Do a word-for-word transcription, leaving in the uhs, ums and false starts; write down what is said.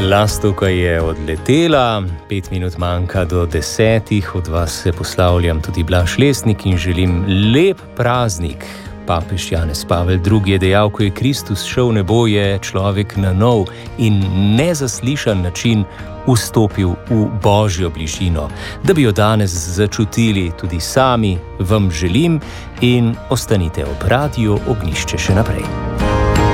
Lastovka je odletela, pet minut manjka do desetih, od vas se poslavljam tudi Blaž Lesnik in želim lep praznik. Papež Janez Pavel drugi. je dejal, ko je Kristus šel v nebo, je človek na nov in nezaslišan način vstopil v Božjo bližino. Da bi jo danes začutili tudi sami, vam želim in ostanite ob Radiu Ognjišče še naprej.